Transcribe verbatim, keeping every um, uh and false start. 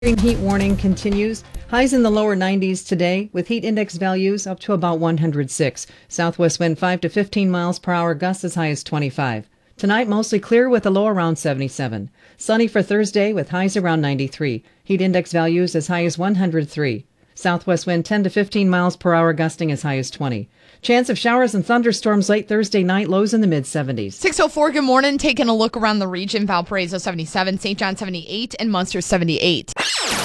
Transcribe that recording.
Heat warning continues. Highs in the lower nineties today with heat index values up to about one hundred six. Southwest wind five to fifteen miles per hour, gusts as high as twenty-five. Tonight mostly clear with a low around seventy-seven. Sunny for Thursday with highs around ninety-three. Heat index values as high as one hundred three. Southwest wind ten to fifteen miles per hour, gusting as high as twenty. Chance of showers and thunderstorms late Thursday night, lows in the mid seventies. six oh four, good morning. Taking a look around the region. Valparaiso seventy-seven, Saint John seventy-eight, and Munster seventy-eight.